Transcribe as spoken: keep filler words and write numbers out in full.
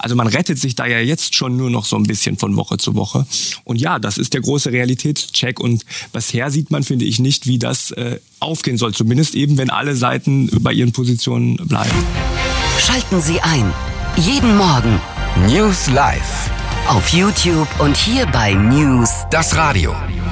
Also man rettet sich da ja jetzt schon nur noch so ein bisschen von Woche zu Woche. Und ja, das ist der große Realitätscheck. Und bisher sieht man, finde ich, nicht, wie das äh, aufgehen soll. Zumindest eben, wenn alle Seiten bei ihren Positionen bleiben. Schalten Sie ein. Jeden Morgen. News Live. Auf YouTube und hier bei News. Das Radio.